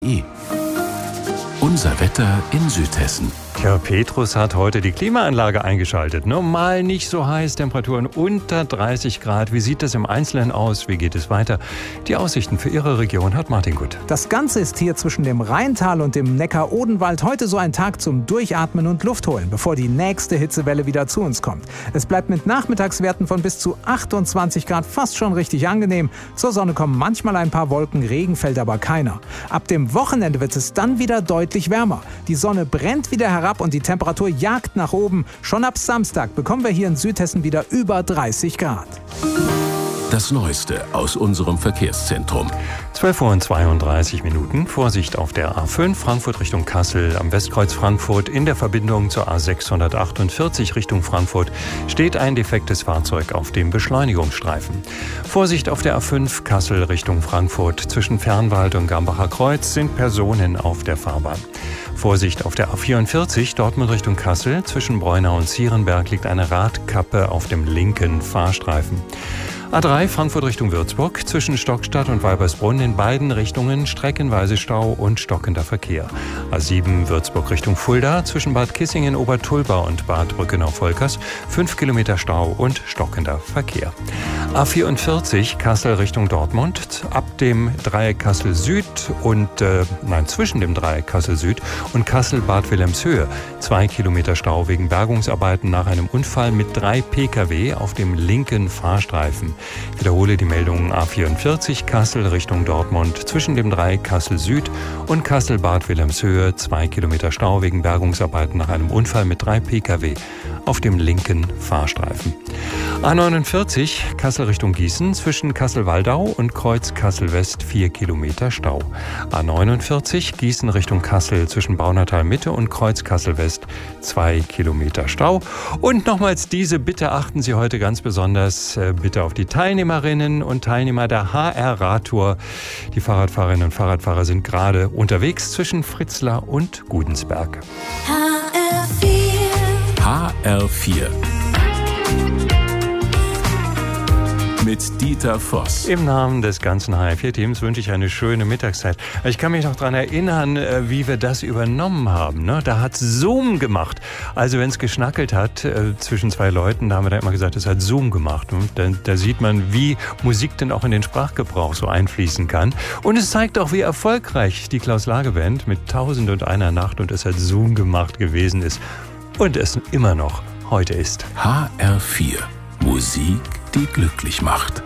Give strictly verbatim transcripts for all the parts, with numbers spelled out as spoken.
Unser Wetter in Südhessen. Ja, Petrus hat heute die Klimaanlage eingeschaltet. Normal nicht so heiß, Temperaturen unter dreißig Grad. Wie sieht das im Einzelnen aus? Wie geht es weiter? Die Aussichten für Ihre Region hat Martin Gut. Das Ganze ist hier zwischen dem Rheintal und dem Neckar-Odenwald heute so ein Tag zum Durchatmen und Luft holen, bevor die nächste Hitzewelle wieder zu uns kommt. Es bleibt mit Nachmittagswerten von bis zu achtundzwanzig Grad fast schon richtig angenehm. Zur Sonne kommen manchmal ein paar Wolken, Regen fällt aber keiner. Ab dem Wochenende wird es dann wieder deutlich wärmer. Die Sonne brennt wieder herab und die Temperatur jagt nach oben. Schon ab Samstag bekommen wir hier in Südhessen wieder über dreißig Grad. Das Neueste aus unserem Verkehrszentrum. zwölf Uhr zweiunddreißig Minuten. Vorsicht auf der A fünf Frankfurt Richtung Kassel. Am Westkreuz Frankfurt in der Verbindung zur A sechshundertachtundvierzig Richtung Frankfurt steht ein defektes Fahrzeug auf dem Beschleunigungsstreifen. Vorsicht auf der A fünf Kassel Richtung Frankfurt. Zwischen Fernwald und Gambacher Kreuz sind Personen auf der Fahrbahn. Vorsicht auf der A vierundvierzig Dortmund Richtung Kassel. Zwischen Breunau und Zierenberg liegt eine Radkappe auf dem linken Fahrstreifen. A drei Frankfurt Richtung Würzburg, zwischen Stockstadt und Weibersbrunn in beiden Richtungen streckenweise Stau und stockender Verkehr. A sieben Würzburg Richtung Fulda, zwischen Bad Kissingen, Obertulba und Bad Brückenau-Volkers, fünf Kilometer Stau und stockender Verkehr. A vierundvierzig Kassel Richtung Dortmund, ab dem Dreieck Kassel Süd und, äh, nein, zwischen dem Dreieck Kassel Süd und Kassel-Bad Wilhelmshöhe, zwei Kilometer Stau wegen Bergungsarbeiten nach einem Unfall mit drei Pkw auf dem linken Fahrstreifen. Ich wiederhole die Meldungen A vierundvierzig Kassel Richtung Dortmund, zwischen dem Dreieck Kassel Süd und Kassel-Bad Wilhelmshöhe, zwei Kilometer Stau wegen Bergungsarbeiten nach einem Unfall mit drei Pkw auf dem linken Fahrstreifen. A neunundvierzig Kassel Richtung Gießen, zwischen Kassel-Waldau und Kreuz Kassel-West vier Kilometer Stau. A neunundvierzig Gießen Richtung Kassel, zwischen Baunatal Mitte und Kreuz Kassel-West zwei Kilometer Stau. Und nochmals diese Bitte, achten Sie heute ganz besonders äh, bitte auf die Teilnehmerinnen und Teilnehmer der H R-Radtour. Die Fahrradfahrerinnen und Fahrradfahrer sind gerade unterwegs zwischen Fritzlar und Gudensberg. H R vier. H R vier. Mit Dieter Voss. Im Namen des ganzen H R vier Teams wünsche ich eine schöne Mittagszeit. Ich kann mich noch daran erinnern, wie wir das übernommen haben. Ne? Da hat Zoom gemacht. Also wenn es geschnackelt hat äh, zwischen zwei Leuten, da haben wir da immer gesagt, es hat Zoom gemacht. Ne? Da, da sieht man, wie Musik denn auch in den Sprachgebrauch so einfließen kann. Und es zeigt auch, wie erfolgreich die Klaus-Lage-Band mit Tausend und einer Nacht und es hat Zoom gemacht gewesen ist. Und es immer noch heute ist. H R vier. Musik, die glücklich macht.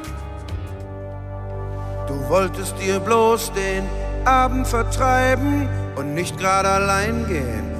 Du wolltest dir bloß den Abend vertreiben und nicht gerade allein gehen.